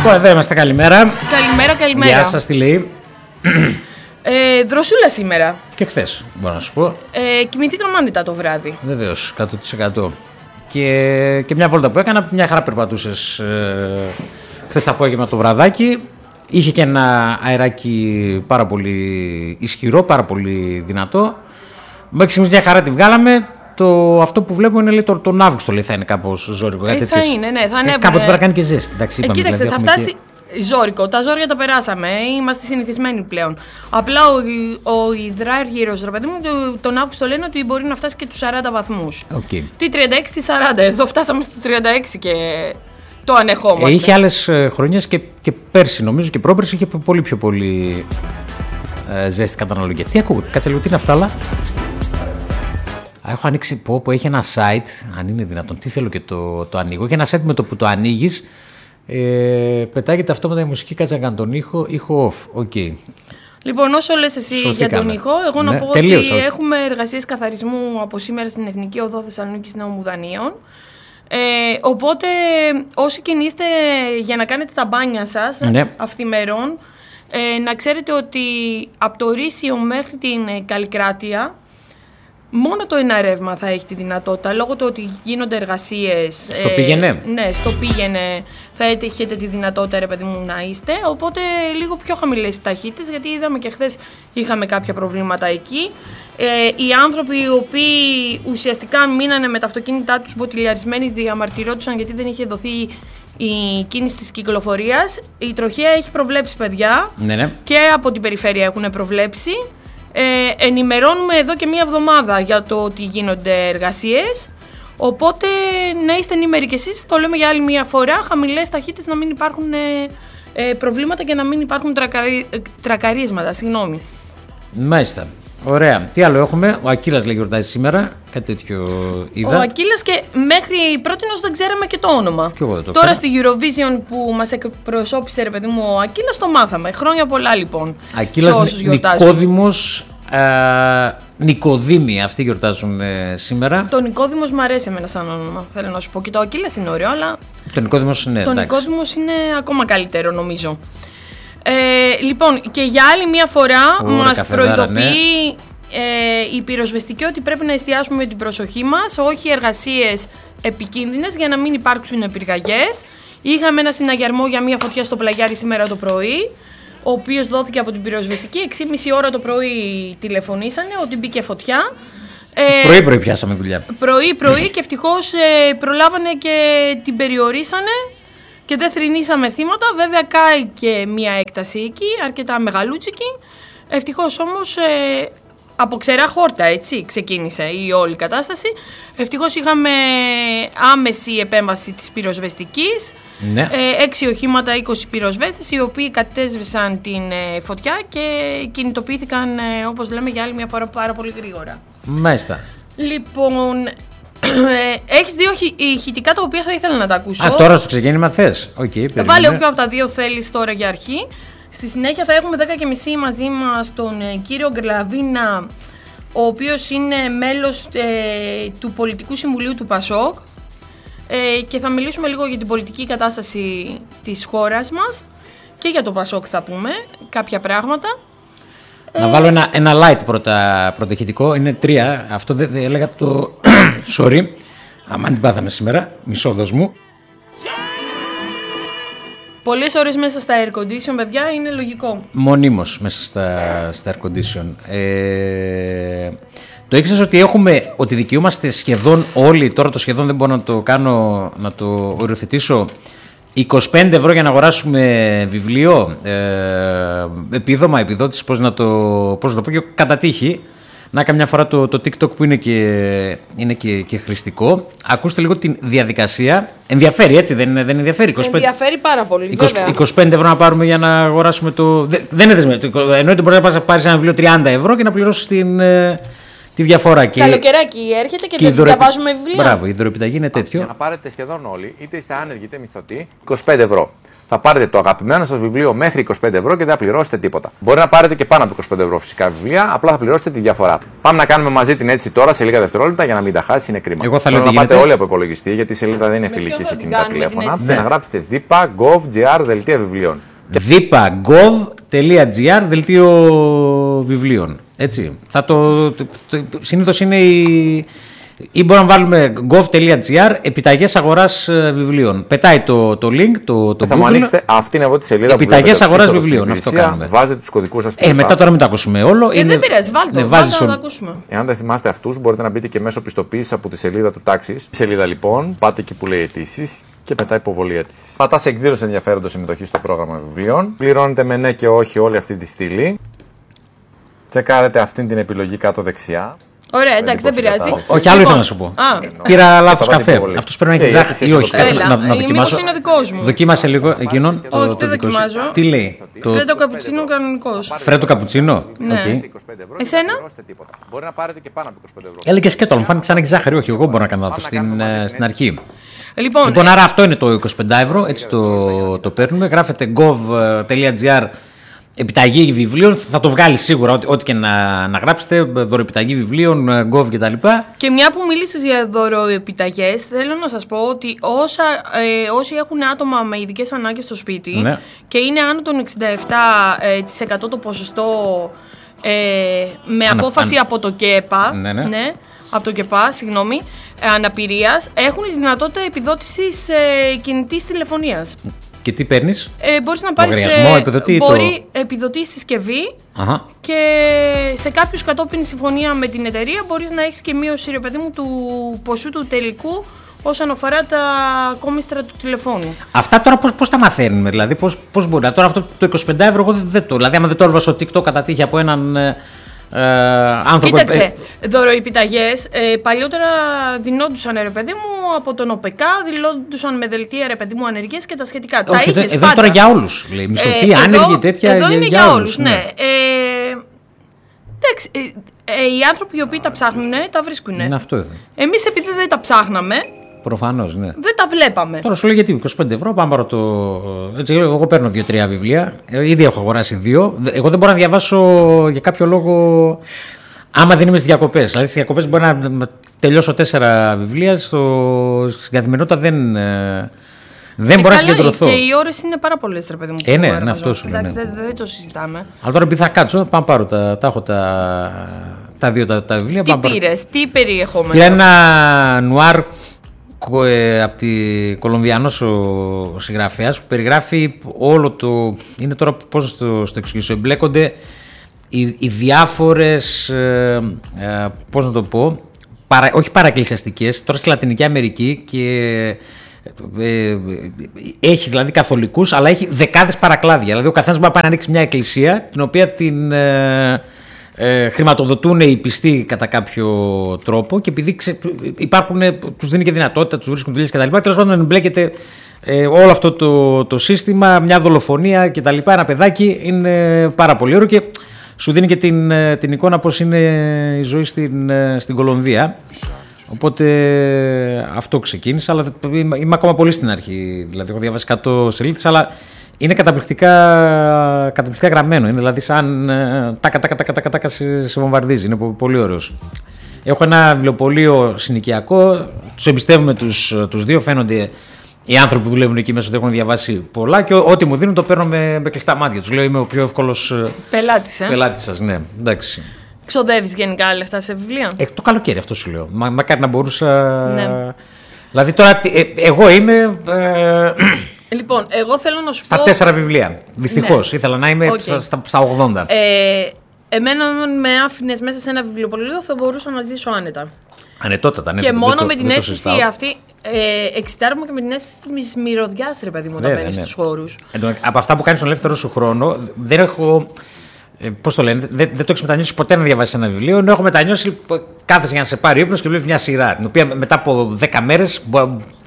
Λοιπόν, εδώ είμαστε. Καλημέρα. Καλημέρα. Γεια σας, τι λέει. Δροσούλα σήμερα. Και χθες, μπορώ να σου πω. Κοιμηθήκαμε άνετα το βράδυ. Βεβαίως, 100%. Και μια βόλτα που έκανα, μια χαρά περπατούσες χθες το απόγευμα το βραδάκι. Είχε και ένα αεράκι πάρα πολύ ισχυρό, πάρα πολύ δυνατό. Μέχρι στιγμής μια χαρά τη βγάλαμε. Αυτό που βλέπουμε είναι τον Αύγουστο, λέει, θα είναι κάπως ζώρικο. Θα είναι, ναι, θα ανέβει. Κάποτε πρέπει να κάνει και ζέστη. Εντάξει, είπαμε, κοίταξε, δηλαδή, θα φτάσει ζώρικο. Τα ζόρια τα περάσαμε. Είμαστε συνηθισμένοι πλέον. Απλά ο υδράργυρος, ρε παιδί μου, τον Αύγουστο λένε ότι μπορεί να φτάσει και τους 40 βαθμούς. Okay. Τι 36, τι 40. Εδώ φτάσαμε στο 36 και το ανεχόμαστε. Είχε άλλες χρονιές και πέρσι, νομίζω, και πρόπερσι είχε πολύ πιο πολύ ζέστη καταναλογία. Τι ακούω, κάτσε λίγο, τι είναι αυτά, αλλά. Έχω ανοίξει που έχει ένα site, αν είναι δυνατόν, τι θέλω και το ανοίγω. Έχει ένα site με το που το ανοίγεις, πετάγεται αυτόματα η μουσική, κάτσε να κάνει τον ήχο off. Okay. Λοιπόν, όσο λες εσύ για τον ήχο, εγώ να πω ότι έχουμε εργασίες καθαρισμού από σήμερα στην Εθνική Οδό Θεσσαλονίκης Νέων Μουδανίων. Οπότε όσοι κινείστε για να κάνετε τα μπάνια σας, αυθημερών, να ξέρετε ότι από το Ρήσιο μέχρι την Καλλικράτεια μόνο το ένα ρεύμα θα έχει τη δυνατότητα, λόγω του ότι γίνονται εργασίες. Στο πήγαινε. Ναι, στο πήγαινε θα έχετε τη δυνατότητα, ρε παιδί μου, να είστε. Οπότε λίγο πιο χαμηλές ταχύτητες, γιατί είδαμε και χθες είχαμε κάποια προβλήματα εκεί. Οι άνθρωποι οι οποίοι ουσιαστικά μείνανε με τα αυτοκίνητά τους μποτιλιαρισμένοι διαμαρτυρόντουσαν γιατί δεν είχε δοθεί η κίνηση της κυκλοφορίας. Η τροχέα έχει προβλέψει, παιδιά, ναι. Και από την περιφέρεια έχουν προβλέψει. Ενημερώνουμε εδώ και μία εβδομάδα για το ότι γίνονται εργασίες. Οπότε να είστε ενήμεροι κι εσείς, το λέμε για άλλη μία φορά, χαμηλές ταχύτητες, να μην υπάρχουν προβλήματα και να μην υπάρχουν τρακαρίσματα, συγγνώμη. Μάλιστα. Ωραία. Τι άλλο έχουμε, ο Ακύλας λέει γιορτάζει σήμερα, κάτι τέτοιο είδα. Ο Ακύλας και μέχρι πρότινος δεν ξέραμε και το όνομα. Και εγώ δεν το Τώρα ξέρω. στη Eurovision που μας εκπροσώπησε, ρε παιδί μου, ο Ακύλας, το μάθαμε. Χρόνια πολλά λοιπόν. Ακύλας, Νικόδημος, Νικοδήμη, αυτοί γιορτάζουν σήμερα. Το Νικόδημος μου αρέσει εμένα σαν όνομα, θέλω να σου πω. Και το Ακύλας είναι ωραίο, αλλά το Νικόδημος είναι, το Νικόδημος είναι ακόμα καλύτερο, νομίζω. Λοιπόν, και για άλλη μια φορά μας προειδοποιεί η πυροσβεστική ότι πρέπει να εστιάσουμε την προσοχή μας, όχι εργασίες επικίνδυνες για να μην υπάρξουν πυρκαγιές. Είχαμε ένα συναγερμό για μια φωτιά στο Πλαγιάρι σήμερα το πρωί, ο οποίος δόθηκε από την πυροσβεστική. 6.30 ώρα το πρωί τηλεφωνήσανε ότι μπήκε φωτιά. Πρωί πιάσαμε δουλειά. Πρωί και ευτυχώς προλάβανε και την περιορίσανε και δεν θρηνήσαμε θύματα. Βέβαια κάει και μια έκταση εκεί, αρκετά μεγαλούτσικη. Ευτυχώς όμως από ξερά χόρτα, έτσι ξεκίνησε η όλη κατάσταση. Ευτυχώς είχαμε άμεση επέμβαση της πυροσβεστικής. Ναι. 6 οχήματα, 20 πυροσβέστες, οι οποίοι κατέσβησαν την φωτιά και κινητοποιήθηκαν, όπως λέμε, για άλλη μια φορά πάρα πολύ γρήγορα. Μάλιστα. Λοιπόν, έχεις δύο ηχητικά τα οποία θα ήθελα να τα ακούσω. Τώρα στο ξεκίνημα θες. Βάλε όποιο από τα δύο θέλεις τώρα για αρχή. Στη συνέχεια θα έχουμε 10.30 μαζί μας τον κύριο Γκλαβίνα, ο οποίος είναι μέλος του Πολιτικού Συμβουλίου του ΠΑΣΟΚ, και θα μιλήσουμε λίγο για την πολιτική κατάσταση της χώρας μας και για το ΠΑΣΟΚ θα πούμε κάποια πράγματα. Να βάλω ένα light πρώτα ηχητικό, είναι 3, αυτό δεν έλεγα το sorry, αμάν την πάθαμε σήμερα, μισό δος μου. Πολλές ώρες μέσα στα air condition, παιδιά, είναι λογικό. Μονίμως μέσα στα air condition. Το ήξερες ότι δικαιούμαστε σχεδόν όλοι, τώρα το σχεδόν δεν μπορώ να το οριοθετήσω, 25 ευρώ για να αγοράσουμε βιβλίο, επίδομα, επιδότηση, πώς να το πω, και κατά τύχη. Να καμιά φορά το TikTok που είναι και χρηστικό. Ακούστε λίγο τη διαδικασία. Ενδιαφέρει, έτσι, δεν ενδιαφέρει? Ενδιαφέρει πάρα πολύ, 25 ευρώ να πάρουμε για να αγοράσουμε το. Δεν είναι δεσμευτικό. Εννοείται μπορεί να πάρεις ένα βιβλίο 30 ευρώ και να πληρώσεις τη διαφορά. Καλοκαιράκι έρχεται και δεν διαβάζουμε βιβλία. Μπράβο, η δωρεοπιταγή είναι τέτοιο. Για να πάρετε σχεδόν όλοι, είτε είστε άνεργοι είτε μισθωτοί, 25 ευρώ. Θα πάρετε το αγαπημένο σας βιβλίο μέχρι 25 ευρώ και δεν θα πληρώσετε τίποτα. Μπορεί να πάρετε και πάνω από 25 ευρώ φυσικά βιβλία, απλά θα πληρώσετε τη διαφορά. Πάμε να κάνουμε μαζί την αίτηση τώρα σε λίγα δευτερόλεπτα για να μην τα χάσει, είναι κρίμα. Εγώ θα λέω να πάτε όλοι από υπολογιστή, γιατί η σελίδα δεν είναι φιλική σε κινητά τηλέφωνα. Να γράψετε DIPA.gov.gr δελτία βιβλίων. DIPA.gov.gr δελτίο βιβλίων. Έτσι. Συνήθως είναι ή μπορούμε να βάλουμε gov.gr επιταγές αγοράς βιβλίων. Πετάει το link, το θα μου ανοίξετε, αυτή είναι εγώ τη σελίδα επιταγές αγοράς βιβλίων. Αυτό κάνουμε. Βάζετε τους κωδικούς σας. Μετά τώρα μην το ακούσουμε όλο. Δεν πειράζει, βάλτε να το ακούσουμε. Εάν δεν θυμάστε αυτούς, μπορείτε να μπείτε και μέσω πιστοποίησης από τη σελίδα του τάξης. Η σελίδα λοιπόν, πάτε εκεί που λέει αιτήσεις και μετά υποβολή αίτησης. Πατά σε εκδήλωση ενδιαφέροντος συμμετοχή στο πρόγραμμα βιβλίων. Πληρώνετε με ναι και όχι όλη αυτή τη στήλη. Τσεκάρετε αυτή την επιλογή κάτω δεξιά. Ωραία, εντάξει, δεν πειράζει. Όχι, άλλο ήθελα να σου πω. Πήρα λάθος καφέ. Αυτός πρέπει να έχει ζάχαρη ή όχι. Να δοκιμάσω. Είναι ο δικός μου. Δοκίμασε λίγο εκείνον. Όχι, δεν δοκιμάζω. Τι λέει? Φρέντο καπουτσίνο κανονικός. Φρέντο καπουτσίνο. Ναι. Εσένα? Μπορεί να πάρετε και πάνω από 25 ευρώ. Έλεγε και το, μου φάνηκε σαν να έχει ζάχαρη. Όχι, εγώ μπορώ να κάνω λάθος στην αρχή. Λοιπόν, άρα αυτό είναι το 25 ευρώ. Έτσι το παίρνουμε. Γράφετε gov.gr. Επιταγή βιβλίων, θα το βγάλει σίγουρα ό,τι και να γράψετε, δωροεπιταγή βιβλίων, gov κτλ. Και μια που μίλησες για δωροεπιταγές, θέλω να σας πω ότι όσοι έχουν άτομα με ειδικές ανάγκες στο σπίτι, ναι, και είναι άνω των 67% το ποσοστό με απόφαση από το ΚΕΠΑ, ναι, από το ΚΕΠΑ, συγγνώμη, αναπηρίας, έχουν τη δυνατότητα επιδότησης κινητής τηλεφωνίας. Και τι παίρνεις? Μπορείς να πάρεις επιδοτή συσκευή και σε κάποιους κατόπιν συμφωνία με την εταιρεία μπορείς να έχεις και μείωση, ρε παιδί μου, του ποσού του τελικού όσον αφορά τα κόμιστρα του τηλεφώνου. Αυτά τώρα πώς τα μαθαίνουμε, δηλαδή πώς μπορεί? Τώρα αυτό το 25 ευρώ εγώ δεν το, δηλαδή άμα δεν το έβαλα στο TikTok κατά τύχη από έναν άνθρωπο. Κοίταξε, δωροεπιταγές παλιότερα δινόντουσαν, ρε παιδί μου, από τον ΟΠΕΚΑ, δινόντουσαν με δελτία, ρε παιδί μου, ανεργίες και τα σχετικά. Όχι, τα είχες εδώ πάντα. Τώρα για όλους, λέει, μισθωτοί, άνεργοι, τέτοια. Εδώ είναι για όλους, ναι. Εντάξει, οι άνθρωποι οι οποίοι τα ψάχνουν, τα βρίσκουν. Αυτό εδώ. Εμείς επειδή δεν τα ψάχναμε, προφανώς, ναι, δεν τα βλέπαμε. Τώρα σου λέω γιατί 25 ευρώ, πάμε πάρω το. Έτσι, εγώ παίρνω 2-3 βιβλία. Ήδη έχω αγοράσει 2. Εγώ δεν μπορώ να διαβάσω για κάποιο λόγο. Άμα δεν είμαι στις διακοπές. Δηλαδή στις διακοπές μπορεί να τελειώσω 4 βιβλία. Στην καθημερινότητα δεν μπορώ να συγκεντρωθώ. Και οι ώρες είναι πάρα πολλές, ρε παιδί μου. Ναι, αυτό σου λέω. Δεν το συζητάμε. Αλλά τώρα επειδή θα κάτσω, πάμε πάρω τα έχω τα 2 τα βιβλία. Τι πήρες, τι περιεχόμενο? Πήρα ένα νουάρ από τη Κολομβιανός ο συγγραφέας που περιγράφει όλο το. Είναι τώρα πώς να στο εξηγήσω. Εμπλέκονται οι διάφορες. Πώς να το πω. Όχι παραεκκλησιαστικές. Τώρα στη Λατινική Αμερική και. Έχει δηλαδή καθολικούς, αλλά έχει δεκάδες παρακλάδια. Δηλαδή ο καθένας μπορεί να πάει να ανοίξει μια εκκλησία την οποία την. Χρηματοδοτούν οι πιστοί κατά κάποιο τρόπο και επειδή τους δίνει και δυνατότητα, τους βρίσκουν δουλειές κτλ. Τέλος πάντων εμπλέκεται όλο αυτό το σύστημα, μια δολοφονία κτλ. Ένα παιδάκι είναι πάρα πολύ ωραίο και σου δίνει και την εικόνα πώς είναι η ζωή στην Κολομβία. Οπότε αυτό ξεκίνησα, αλλά είμαι ακόμα πολύ στην αρχή. Δηλαδή έχω διαβάσει 100 σελίδες, αλλά είναι καταπληκτικά γραμμένο. Είναι δηλαδή σαν τάκα σε βομβαρδίζει. Είναι πολύ ωραίος. Έχω ένα βιβλιοπωλείο συνοικιακό. Τους εμπιστεύουμε τους δύο. Φαίνονται οι άνθρωποι που δουλεύουν εκεί μέσα ότι έχουν διαβάσει πολλά και ό,τι μου δίνουν το παίρνω με κλειστά μάτια. Τους λέω είμαι ο πιο εύκολος πελάτης σας. Ναι, εντάξει. Ξοδεύεις γενικά λεφτά σε βιβλία? Το καλοκαίρι, αυτό σου λέω. Μακάρι να μπορούσα. Ναι. Δηλαδή τώρα εγώ είμαι. Λοιπόν, εγώ θέλω να σου πω. Στα 4 βιβλία. Δυστυχώς. Ναι. Ήθελα να είμαι στα 80. Εμένα, αν με άφηνες μέσα σε ένα βιβλιοπωλείο, θα μπορούσα να ζήσω άνετα. Ανετότατα, ναι. Και μόνο με την αίσθηση αυτή. Εξητάρουμε και με την αίσθηση της μυρωδιάς, ρε παιδί μου, όταν μπαίνεις στους χώρους. Από αυτά που κάνεις στον ελεύθερο σου χρόνο, δεν έχω. Πώς το λένε, δεν το έχεις μετανιώσει ποτέ να διαβάσεις ένα βιβλίο. Ενώ έχω μετανιώσει, κάθεσαι για να σε πάρει ύπνος και βλέπεις μια σειρά. Την οποία μετά από 10 μέρες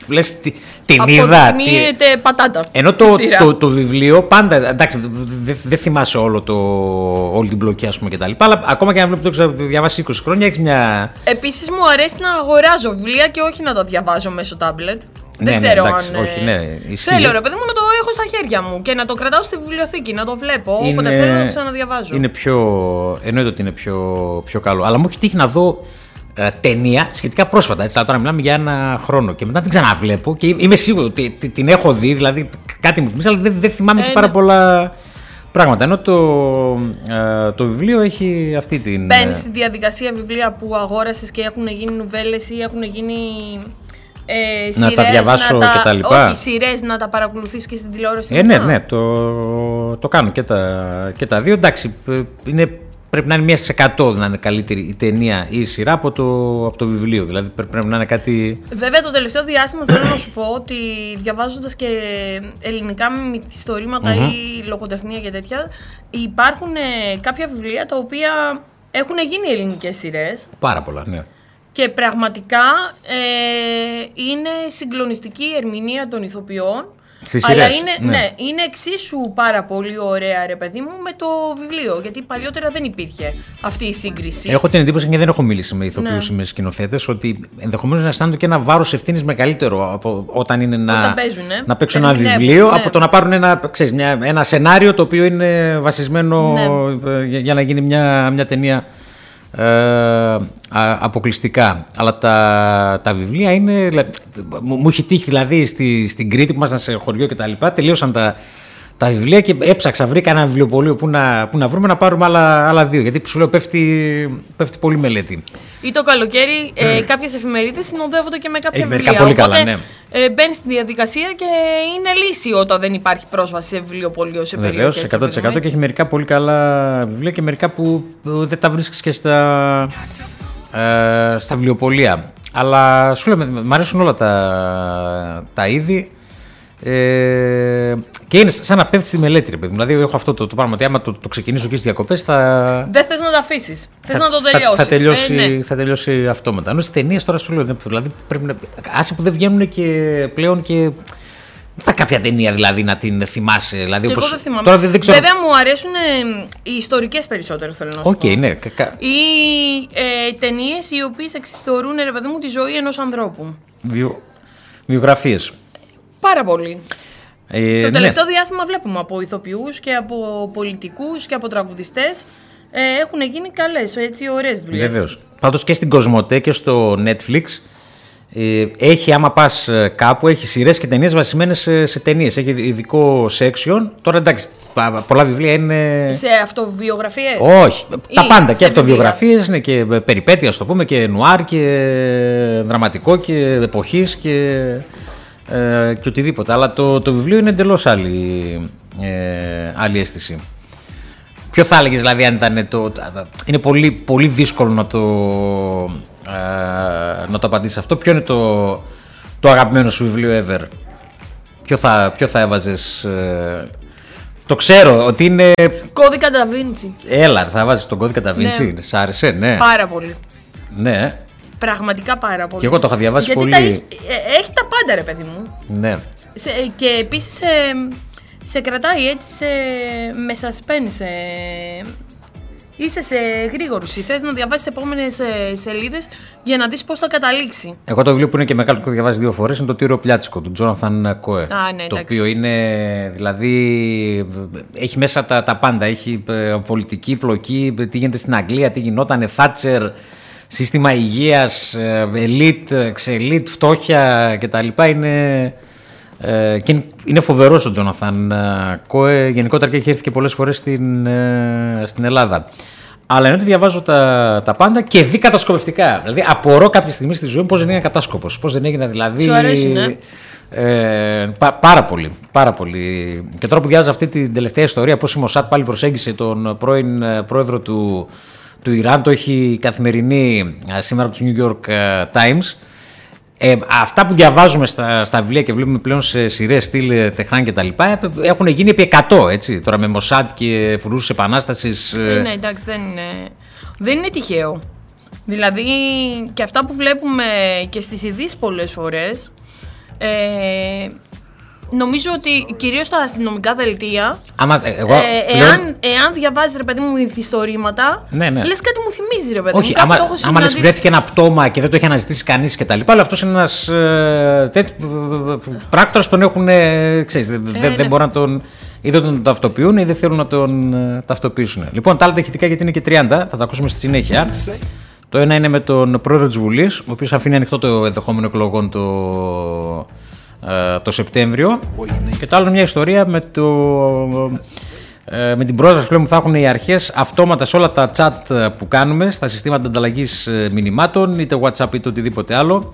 λες την είδα. Αποδεικνύεται πατάτα. Ενώ το βιβλίο πάντα. Εντάξει, δεν θυμάσαι όλη την πλοκή, ας πούμε, κτλ. Αλλά ακόμα και αν βλέπω το έχεις διαβάσει 20 χρόνια, έχεις μια. Επίσης, μου αρέσει να αγοράζω βιβλία και όχι να τα διαβάζω μέσω τάμπλετ. Δεν ξέρω εντάξει, αν. Όχι, ναι, θέλω, ρε παιδί μου, να το έχω στα χέρια μου και να το κρατάω στη βιβλιοθήκη, να το βλέπω. Όποτε θέλω να το ξαναδιαβάζω. Εννοείται ότι είναι πιο καλό. Αλλά μου έχει τύχει να δω ταινία σχετικά πρόσφατα. Έτσι, τώρα μιλάμε για ένα χρόνο και μετά την ξαναβλέπω και είμαι σίγουρο ότι την έχω δει. Δηλαδή κάτι μου θυμίζει, αλλά δεν θυμάμαι και πάρα πολλά πράγματα. Ενώ το βιβλίο έχει αυτή την. Μπαίνει στη διαδικασία βιβλία που αγόρασες και έχουν γίνει νουβέλες ή έχουν γίνει. Να σειρές, τα διαβάσω και τα λοιπά. Όχι, σειρές να τα παρακολουθείς και στην τηλεόραση. Ναι, το κάνω και τα δύο. Εντάξει, πρέπει να είναι 1% να είναι καλύτερη η ταινία ή η σειρά από το βιβλίο. Δηλαδή πρέπει να είναι κάτι. Βέβαια, το τελευταίο διάστημα θέλω να σου πω ότι διαβάζοντας και ελληνικά μυθιστορήματα ή λογοτεχνία και τέτοια, υπάρχουν κάποια βιβλία τα οποία έχουν γίνει ελληνικές σειρές. Πάρα πολλά, ναι. Και πραγματικά είναι συγκλονιστική η ερμηνεία των ηθοποιών. Αλλά είναι εξίσου πάρα πολύ ωραία, ρε παιδί μου, με το βιβλίο. Γιατί παλιότερα δεν υπήρχε αυτή η σύγκριση. Έχω την εντύπωση, και δεν έχω μιλήσει με ηθοποιούς ή με σκηνοθέτες, ότι ενδεχομένως να αισθάνονται και ένα βάρος ευθύνης μεγαλύτερο από όταν είναι να παίξουν ένα βιβλίο, από το να πάρουν ένα σενάριο το οποίο είναι βασισμένο για να γίνει μια ταινία. Αποκλειστικά. Αλλά τα βιβλία είναι. Μου έχει τύχει δηλαδή στην Κρήτη που ήμασταν σε χωριό κτλ. Τελείωσαν τα βιβλία και έψαξα, βρήκα ένα βιβλιοπωλείο που να βρούμε να πάρουμε άλλα δύο. Γιατί σου λέω πέφτει πολύ μελέτη. Ή το καλοκαίρι κάποιες εφημερίδες συνοδεύονται και με κάποια βιβλία. Πολύ καλά, ναι. Μπαίνει στη διαδικασία και είναι λύση όταν δεν υπάρχει πρόσβαση σε βιβλιοπωλείο, σε περιοχές. Βεβαίως, 100% και έχει μερικά πολύ καλά βιβλία και μερικά που δεν τα βρίσκεις και στα βιβλιοπωλεία. Αλλά σου λέω, μου αρέσουν όλα τα είδη. Και είναι σαν να πέφτει στη μελέτη, ρε παιδί. Δηλαδή, έχω αυτό το πράγμα ότι άμα το ξεκινήσω και στις διακοπές θα. Δεν θες να το αφήσεις. Θες να το τελειώσεις. Θα τελειώσει αυτό μετά. Ενώ στις ταινίες τώρα σου λέω. Δηλαδή, πρέπει να. Άσε που δεν βγαίνουν και πλέον και. Δεν κάποια ταινία δηλαδή να την θυμάσαι. Δηλαδή, όπως... Εγώ δεν θυμάμαι. Τώρα δεν ξέρω... Βέβαια μου αρέσουν οι ιστορικές περισσότερο, θέλω να σου πω. Ναι. Ή ταινίες οι οποίες εξιστορούν, ρε παιδί μου, τη ζωή ενός ανθρώπου. Βιογραφίες. Πάρα πολύ. Το τελευταίο διάστημα βλέπουμε από ηθοποιούς και από πολιτικούς και από τραγουδιστές έχουν γίνει καλές, έτσι, ωραίες δουλειές. Βεβαίως. Πάντως και στην Κοσμοτέ και στο Netflix έχει, άμα πας κάπου, έχει σειρές και ταινίες βασισμένες σε ταινίες. Έχει ειδικό section. Τώρα εντάξει, πολλά βιβλία είναι. Σε αυτοβιογραφίες. Όχι. Τα πάντα. Και αυτοβιογραφίες είναι και περιπέτεια, ας το πούμε, και νουάρ και δραματικό και εποχής και οτιδήποτε. Αλλά το βιβλίο είναι εντελώς άλλη αίσθηση. Ποιο θα έλεγες δηλαδή αν ήταν είναι πολύ, πολύ δύσκολο να το απαντήσεις αυτό. Ποιο είναι το αγαπημένο σου βιβλίο ever? Ποιο θα έβαζες? Το ξέρω ότι είναι. Κώδικα Da Vinci. Έλα, θα βάζεις τον Κώδικα Da Vinci. Ναι. Σ' άρεσε? Ναι. Πάρα πολύ. Ναι. Πραγματικά πάρα πολύ. Και εγώ το είχα διαβάσει γιατί πολύ. Έχει τα πάντα, ρε παιδί μου. Ναι. Και επίσης σε κρατάει έτσι με suspense. Είσαι σε γρήγορους. Θες να διαβάσεις τις επόμενες σελίδες για να δεις πώς θα καταλήξει. Εγώ το βιβλίο που είναι και μεγάλο και έχω διαβάσει 2 φορές είναι το Τύριο Πλιάτσικο του Τζόναθαν Κόε. Ναι, το οποίο είναι, δηλαδή, έχει μέσα τα πάντα. Έχει πολιτική πλοκή, τι γίνεται στην Αγγλία, τι γινόταν, Θάτσερ, σύστημα υγείας, ελίτ, ξελίτ, φτώχεια κτλ. Και είναι φοβερός ο Τζόναθαν Κόε, γενικότερα, και έχει έρθει και πολλές φορές στην Ελλάδα. Αλλά ενώ διαβάζω τα πάντα και δει κατασκοπευτικά. Δηλαδή, απορώ κάποια στιγμή στη ζωή μου πώς δεν έγινε κατάσκοπος. Πώς δεν έγινε δηλαδή. Σου αρέσει, ναι. Πάρα πολύ, πάρα πολύ. Και τώρα που διάβαζα αυτή την τελευταία ιστορία, πώς η Μοσάτ πάλι προσέγγισε τον πρώην πρόεδρο του Ιράν, το έχει η Καθημερινή σήμερα από τους New York Times. Αυτά που διαβάζουμε στα βιβλία και βλέπουμε πλέον σε σειρές στυλ Τεχράν και τα λοιπά έχουν γίνει επί 100, έτσι, τώρα με Μοσάτ και φρουρούς επανάστασης. Ναι, εντάξει, δεν είναι τυχαίο. Δηλαδή και αυτά που βλέπουμε και στις ειδήσεις πολλές φορές Νομίζω ότι κυρίως στα αστυνομικά δελτία, εάν διαβάζεις, ρε παιδί μου, ηθιστορήματα, λες κάτι μου θυμίζει, ρε παιδί μου. Όχι, άμα λες βρέθηκε ένα πτώμα και δεν το έχει αναζητήσει κανείς και τα λοιπά, αλλά αυτός είναι ένας πράκτορας, τον έχουν, ξέρεις, δεν μπορούν να τον... Ή δεν τον ταυτοποιούν ή δεν θέλουν να τον ταυτοποιήσουν. Λοιπόν, τα άλλα τα ηχητικά, γιατί είναι και 30, θα τα ακούσουμε στη συνέχεια. Το ένα είναι με τον πρόεδρο της Βουλής, ο οποίος αφήνει ανοιχτό το ενδεχόμενο εκλογών το Σεπτέμβριο. Και το άλλο είναι μια ιστορία με την πρόσβαση που θα έχουν οι αρχές αυτόματα σε όλα τα chat που κάνουμε, στα συστήματα ανταλλαγής μηνυμάτων, είτε WhatsApp είτε οτιδήποτε άλλο.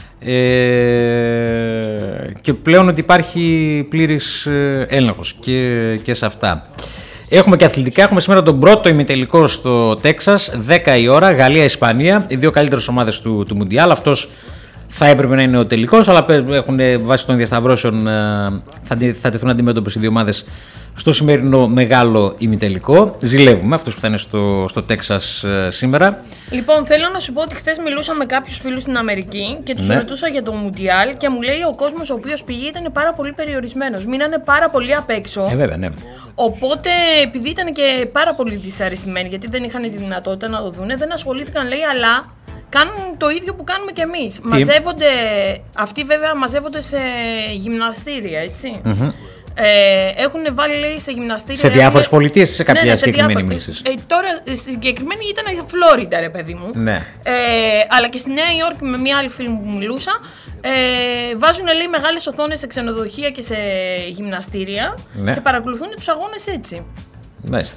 Και πλέον ότι υπάρχει πλήρης έλεγχος και σε αυτά. Έχουμε και αθλητικά, έχουμε σήμερα τον πρώτο ημιτελικό στο Τέξας, 10 η ώρα, Γαλλία-Ισπανία, οι δύο καλύτερες ομάδες του Μουντιάλ. Αυτός θα έπρεπε να είναι ο τελικός, αλλά έχουν βάσει των διασταυρώσεων θα τεθούν αντιμέτωπες οι δύο ομάδες στο σημερινό μεγάλο ημιτελικό. Ζηλεύουμε αυτούς που θα είναι στο Τέξας σήμερα. Λοιπόν, θέλω να σου πω ότι χθες μιλούσα με κάποιους φίλους στην Αμερική και τους ρωτούσα για το Μουντιάλ και μου λέει ο κόσμος ο οποίος πήγε ήταν πάρα πολύ περιορισμένος. Μείνανε πάρα πολύ απ' έξω. Βέβαια, ναι. Οπότε, επειδή ήταν και πάρα πολύ δυσαρεστημένοι, γιατί δεν είχαν τη δυνατότητα να το δουν, δεν ασχολήθηκαν, λέει, αλλά κάνουν το ίδιο που κάνουμε κι εμείς. Μαζεύονται, αυτοί βέβαια μαζεύονται σε γυμναστήρια, έτσι. Έχουν βάλει, λέει, σε γυμναστήρια. Σε διάφορες πολιτείες ή σε κάποια συγκεκριμένη μίση. Τώρα στη συγκεκριμένη ήταν η Φλόριντα, ρε παιδί μου. Ναι. Αλλά και στη Νέα Υόρκη με μία άλλη φίλη που μιλούσα, βάζουν, λέει, μεγάλες οθόνες σε ξενοδοχεία και σε γυμναστήρια και παρακολουθούν τους αγώνες έτσι. Μάλιστα.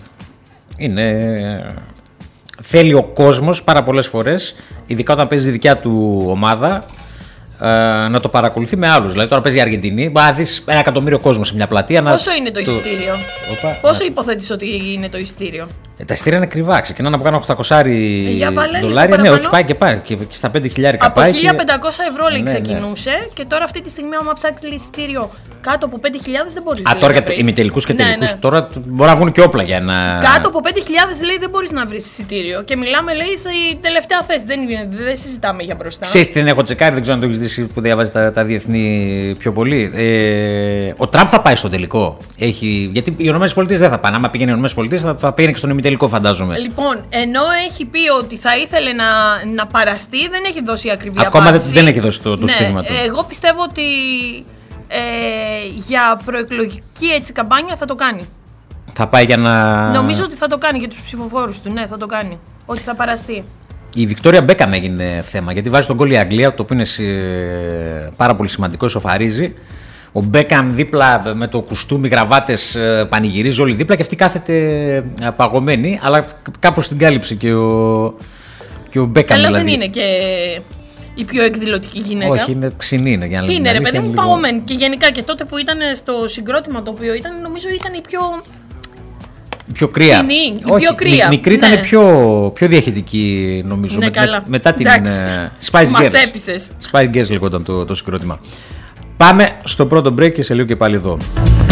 Θέλει ο κόσμος πάρα πολλές φορές, ειδικά όταν παίζει η δικιά του ομάδα, να το παρακολουθεί με άλλους. Δηλαδή, τώρα παίζει η Αργεντινή, μπορεί να δεις 1 εκατομμύριο κόσμο σε μια πλατεία. Πόσο είναι το εισιτήριο? Πόσο υποθέτεις ότι είναι το εισιτήριο? Τα εισιτήρια είναι ακριβά. Ξεκινάνε από κάνω 800 δολάρια. Ναι, όχι, πάει και πάει. Και στα 5.000 από 1.500 ευρώ, λέει, ξεκινούσε. Και τώρα αυτή τη στιγμή, άμα ψάξεις εισιτήριο κάτω από 5.000, δεν μπορείς να βρεις. Τώρα για ημιτελικούς και τελικούς. Τώρα μπορεί να βγουν και όπλα για να. Κάτω από 5.000, λέει, δεν μπορείς να βρεις εισιτήριο. Και μιλάμε, λέει, στη τελευταία θέση. Δεν συζητάμε για μπροστά. Ξέρεις τι έχω τσεκάρει, δεν ξέρω αν το έχεις δει που διαβάζει τα διεθνή πιο πολύ. Ο Τραμπ θα πάει στο τελικό. Γιατί οι ΗΠΑ δεν θα πάνε. Άμα πήγαινε οι ΗΠΑ θα πήγαινε και στον ημιτελικό, φαντάζομαι. Λοιπόν, ενώ έχει πει ότι θα ήθελε να παραστεί, δεν έχει δώσει ακριβή ακόμα απάντηση. Δεν έχει δώσει το στίγμα του. Εγώ πιστεύω ότι για προεκλογική έτσι καμπάνια θα το κάνει. Θα πάει για να. Νομίζω ότι θα το κάνει για τους ψηφοφόρους του. Ναι, θα το κάνει. Ότι θα παραστεί. Η Βικτόρια Μπέκαμ έγινε θέμα, γιατί βάζει τον γκολ η Αγγλία, το οποίο είναι πάρα πολύ σημαντικό, σοφαρίζει. Ο Μπέκαμ δίπλα με το κουστούμι, γραβάτες, πανηγυρίζει όλοι δίπλα και αυτή κάθεται παγωμένη, αλλά κάπως την κάλυψε και ο Μπέκαμ. Αλλά δηλαδή. Δεν είναι και η πιο εκδηλωτική γυναίκα. Όχι, είναι ξινή, είναι για να είναι, ρε παιδί μου, παγωμένη. Και γενικά και τότε που ήταν στο συγκρότημα το οποίο ήταν, νομίζω ήταν η πιο κρύα. Πιο κρύα. Μικρή ήταν πιο διαχειτική, νομίζω. Ναι, μετά την Spice Girls. Μας έπεισες. Spice Girls λεγόταν το συγκρότημα. Πάμε στο πρώτο break και σε λίγο και πάλι εδώ.